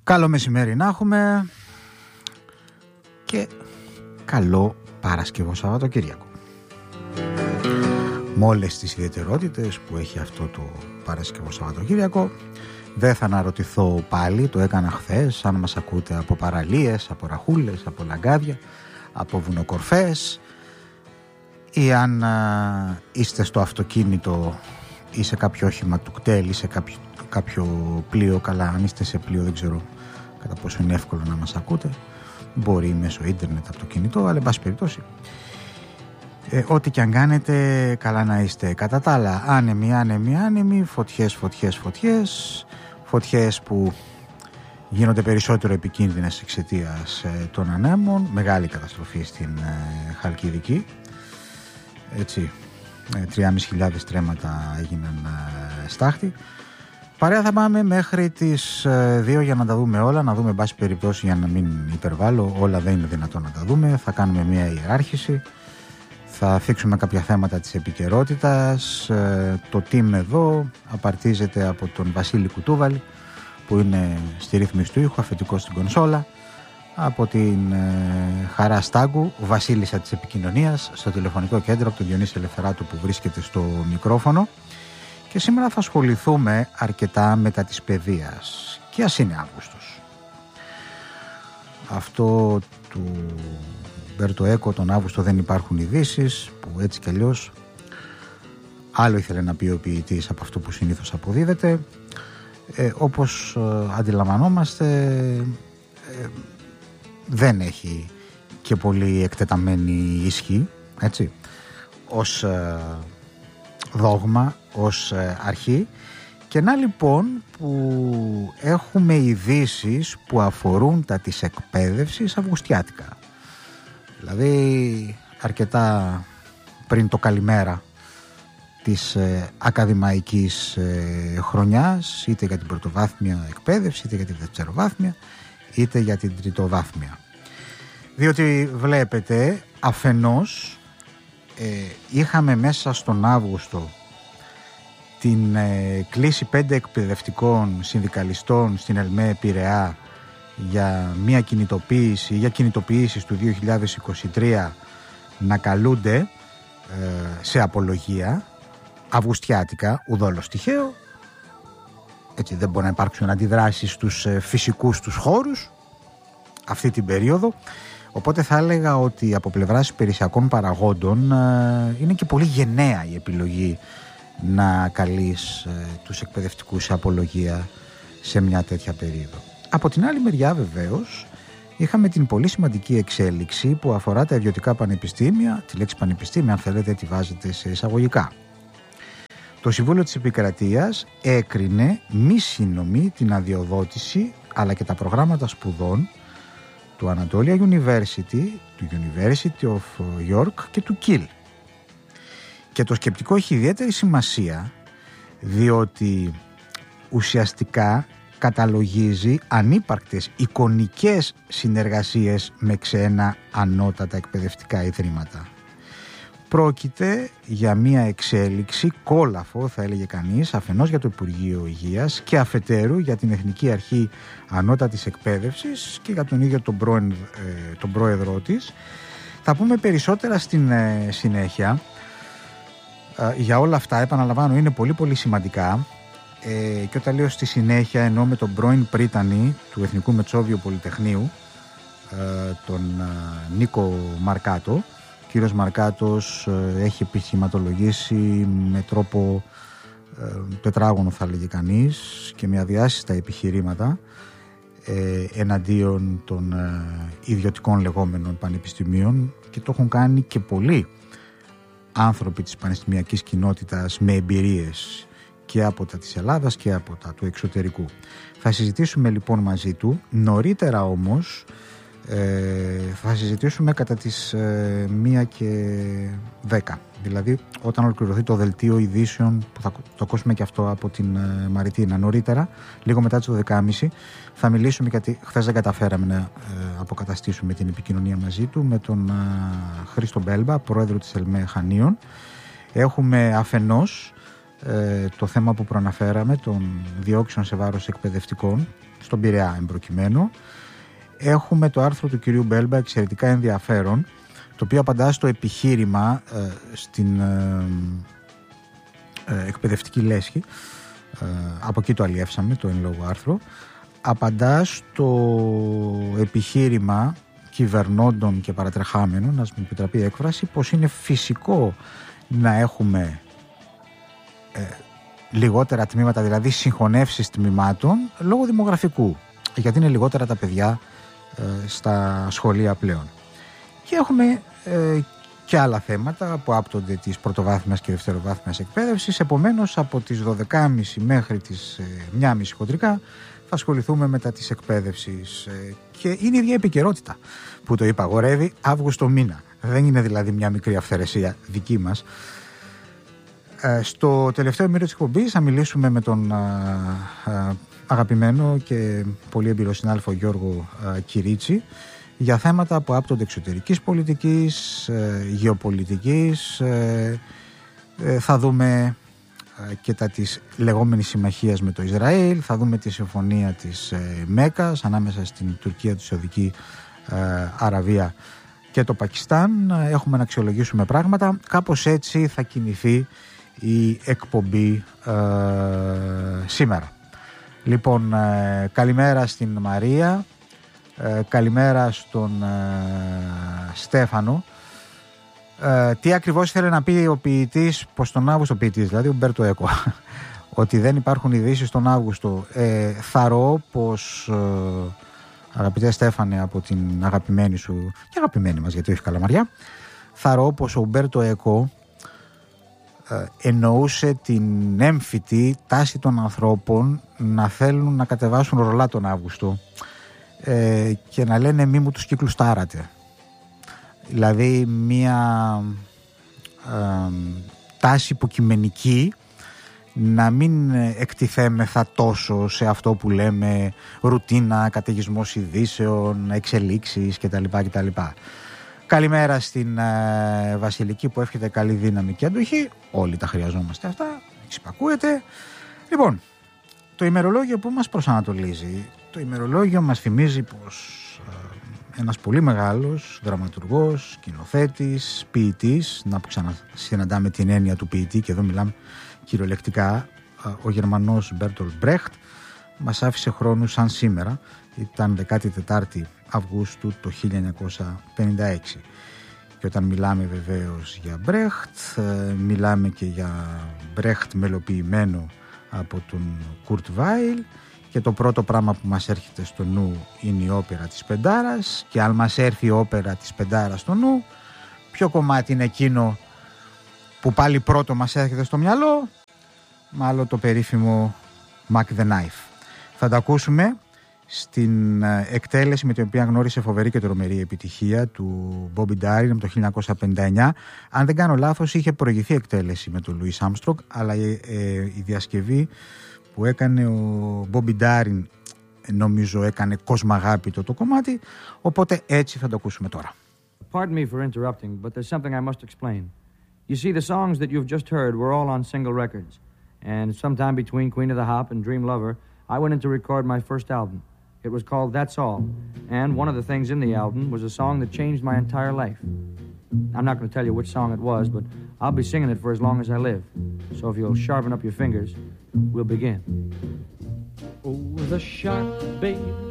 Καλό μεσημέρι να έχουμε και καλό Παρασκευό Σαββατοκύριακο. Με όλες τις ιδιαιτερότητες που έχει αυτό το Παρασκευό Σαββατοκύριακο. Δεν θα αναρωτηθώ πάλι, το έκανα χθες, αν μας ακούτε από παραλίες, από ραχούλες, από λαγκάδια, από βουνοκορφές ή αν είστε στο αυτοκίνητο ή σε κάποιο όχημα του κτέλ ή σε κάποιο πλοίο. Καλά, αν είστε σε πλοίο δεν ξέρω κατά πόσο είναι εύκολο να μας ακούτε, μπορεί μέσω ίντερνετ από το κινητό, αλλά εν πάση περιπτώσει ό,τι και αν κάνετε καλά να είστε. Κατά τα άλλα, άνεμοι, φωτιές που γίνονται περισσότερο επικίνδυνες εξαιτίας των ανέμων, μεγάλη καταστροφή στην Χαλκιδική, έτσι, 3.500 τρέματα έγιναν στάχτη. Παρέα θα πάμε μέχρι τις 2 για να τα δούμε όλα, να δούμε εν πάση περιπτώσει, για να μην υπερβάλλω, όλα δεν είναι δυνατόν να τα δούμε, θα κάνουμε μια ιεράρχηση, θα θίξουμε κάποια θέματα της επικαιρότητας. Το team εδώ απαρτίζεται από τον Βασίλη Κουτούβαλη που είναι στη ρύθμιση του ήχου, αφεντικός στην κονσόλα, από την Χαρά Στάγκου, βασίλισσα της επικοινωνίας, στο τηλεφωνικό κέντρο, από τον Διονύση Ελευθεράτου που βρίσκεται στο μικρόφωνο. Και σήμερα θα ασχοληθούμε αρκετά μετά της παιδείας, και ας είναι Αύγουστος. Αυτό του Μπέρτο Έκο, τον Αύγουστο δεν υπάρχουν ειδήσεις, που έτσι κι αλλιώς άλλο ήθελε να πει ο ποιητής από αυτό που συνήθως αποδίδεται. Όπως αντιλαμβανόμαστε, δεν έχει και πολύ εκτεταμένη ισχύ, έτσι, ως δόγμα, ως αρχή. Και να λοιπόν που έχουμε ειδήσεις που αφορούν τα της εκπαίδευσης αυγουστιάτικα. Δηλαδή αρκετά πριν το καλημέρα της ακαδημαϊκής χρονιάς, είτε για την πρωτοβάθμια εκπαίδευση, είτε για την δευτεροβάθμια, είτε για την τριτοβάθμια. Διότι βλέπετε, αφενός είχαμε μέσα στον Αύγουστο την κλήση 5 εκπαιδευτικών συνδικαλιστών στην ΕΛΜΕ Πειραιά για μια κινητοποίηση, για κινητοποιήσεις του 2023 να καλούνται σε απολογία αυγουστιάτικα, ουδόλως τυχαίο, έτσι δεν μπορεί να υπάρξουν αντιδράσεις στους φυσικούς τους χώρους αυτή την περίοδο. Οπότε θα έλεγα ότι από πλευράς υπηρεσιακών παραγόντων είναι και πολύ γενναία η επιλογή να καλείς τους εκπαιδευτικούς σε απολογία σε μια τέτοια περίοδο. Από την άλλη μεριά βεβαίως είχαμε την πολύ σημαντική εξέλιξη που αφορά τα ιδιωτικά πανεπιστήμια. Τη λέξη πανεπιστήμια, αν θέλετε, τη βάζετε σε εισαγωγικά. Το Συμβούλιο της Επικρατείας έκρινε μη σύνομη την αδειοδότηση αλλά και τα προγράμματα σπουδών του Anatolia University, του University of York και του Kiel. Και το σκεπτικό έχει ιδιαίτερη σημασία, διότι ουσιαστικά καταλογίζει ανύπαρκτες εικονικές συνεργασίες με ξένα ανώτατα εκπαιδευτικά ιδρύματα. Πρόκειται για μια εξέλιξη κόλαφο, θα έλεγε κανείς, αφενός για το Υπουργείο Υγείας και αφετέρου για την Εθνική Αρχή Ανώτατης Εκπαίδευσης και για τον ίδιο τον πρόεδρό της. Θα πούμε περισσότερα στην συνέχεια. Για όλα αυτά, επαναλαμβάνω, είναι πολύ πολύ σημαντικά, και όταν λέω στη συνέχεια εννοώ με τον πρώην πρίτανη του Εθνικού Μετσόβιου Πολυτεχνείου, τον Νίκο Μαρκάτο. Ο κύριος Μαρκάτος έχει επιχειρηματολογήσει με τρόπο τετράγωνο, θα λέγει κανείς, και με αδιάσυστα επιχειρήματα εναντίον των ιδιωτικών λεγόμενων πανεπιστημίων, και το έχουν κάνει και πολλοί άνθρωποι της πανεπιστημιακής κοινότητας με εμπειρίες και από τα της Ελλάδας και από τα του εξωτερικού. Θα συζητήσουμε λοιπόν μαζί του. Νωρίτερα όμως θα συζητήσουμε κατά τις 1:10, δηλαδή όταν ολοκληρωθεί το δελτίο ειδήσεων, που θα το ακούσουμε και αυτό από την Μαριτίνα νωρίτερα, λίγο μετά τις 12.30. Θα μιλήσουμε, γιατί χθες δεν καταφέραμε να αποκαταστήσουμε την επικοινωνία μαζί του, με τον Χρήστο Μπέλμπα, πρόεδρο της ΕΛΜΕ Χανίων. Έχουμε αφενός το θέμα που προαναφέραμε των διώξεων σε βάρος εκπαιδευτικών στον Πειραιά εμπροκειμένου. Έχουμε το άρθρο του κυρίου Μπέλμπα, εξαιρετικά ενδιαφέρον, το οποίο απαντά στο επιχείρημα στην εκπαιδευτική λέσχη, από εκεί το αλλιεύσαμε το εν λόγω άρθρο, απαντά στο επιχείρημα κυβερνώντων και παρατρεχάμενων, να μου επιτραπεί η έκφραση, πως είναι φυσικό να έχουμε λιγότερα τμήματα, δηλαδή συγχωνεύσεις τμήματων λόγω δημογραφικού, γιατί είναι λιγότερα τα παιδιά στα σχολεία πλέον. Και έχουμε και άλλα θέματα που άπτονται της πρωτοβάθμιας και δευτεροβάθμιας εκπαίδευσης. Επομένως, από τις 12.30 μέχρι τις 1.30 χοντρικά θα ασχοληθούμε μετά της εκπαίδευσης, και είναι η ίδια επικαιρότητα που το υπαγορεύει Αύγουστο μήνα. Δεν είναι δηλαδή μια μικρή αυθαιρεσία δική μας. Στο τελευταίο μέρο της εκπομπής θα μιλήσουμε με τον αγαπημένο και πολύ εμπειρό συνάδελφο Γιώργο Κυρίτσι για θέματα που άπτονται εξωτερικής πολιτικής, γεωπολιτικής. Θα δούμε και τα της λεγόμενης συμμαχίας με το Ισραήλ, θα δούμε τη συμφωνία της Μέκας ανάμεσα στην Τουρκία, τη Σαουδική Αραβία και το Πακιστάν. Έχουμε να αξιολογήσουμε πράγματα. Κάπως έτσι θα κινηθεί η εκπομπή σήμερα. Λοιπόν, καλημέρα στην Μαρία, καλημέρα στον Στέφανο. Τι ακριβώς ήθελε να πει ο ποιητής, πως τον Αύγουστο, ποιητής δηλαδή, ο Μπέρτο Έκο, ότι δεν υπάρχουν ειδήσεις τον Αύγουστο. Θαρώ πως, αγαπητέ Στέφανε, από την αγαπημένη σου και αγαπημένη μας, γιατί όχι Καλαμαριά, θαρώ πως ο Μπέρτο Έκο εννοούσε την έμφυτη τάση των ανθρώπων να θέλουν να κατεβάσουν ρολά τον Αύγουστο και να λένε μη μου τους κύκλους τάρατε. Δηλαδή μια τάση υποκειμενική να μην εκτιθέμεθα τόσο σε αυτό που λέμε ρουτίνα, καταιγισμός ειδήσεων, εξελίξεις κτλ. Καλημέρα στην Βασιλική που εύχεται καλή δύναμη και αντοχή. Όλοι τα χρειαζόμαστε αυτά, εξυπακούεται. Λοιπόν, το ημερολόγιο που μας προσανατολίζει, το ημερολόγιο μας θυμίζει πως ένας πολύ μεγάλος δραματουργός, σκηνοθέτης, ποιητής, να που ξανασυναντάμε την έννοια του ποιητή και εδώ μιλάμε κυριολεκτικά, ο Γερμανός Μπέρτολτ Μπρέχτ, μας άφησε χρόνους σαν σήμερα, ήταν 14η Αυγούστου το 1956. Και όταν μιλάμε βεβαίως για Μπρέχτ, μιλάμε και για Μπρέχτ μελοποιημένο από τον Κουρτ Βάιλ, και το πρώτο πράγμα που μας έρχεται στο νου είναι η όπερα της Πεντάρας, και αν μας έρθει η όπερα της Πεντάρας στο νου, ποιο κομμάτι είναι εκείνο που πάλι πρώτο μας έρχεται στο μυαλό? Μάλλον το περίφημο Mac the Knife. Θα τα ακούσουμε στην εκτέλεση με την οποία γνώρισε φοβερή και τρομερή επιτυχία του Bobby Darin από το 1959. Αν δεν κάνω λάθος, είχε προηγηθεί εκτέλεση με τον Louis Armstrong, αλλά η διασκευή που έκανε ο Bobby Darin νομίζω έκανε κοσμαγάπητο το κομμάτι, οπότε έτσι θα το ακούσουμε τώρα. Pardon me for interrupting, but there's something I must explain. You see, the songs that you've just heard were all on single records, and sometime between Queen of the Hop and Dream Lover, I went in to record my first album. It was called That's All, and one of the things in the album was a song that changed my entire life. I'm not going to tell you which song it was, but I'll be singing it for as long as I live. So if you'll sharpen up your fingers, we'll begin. Oh, the shark bait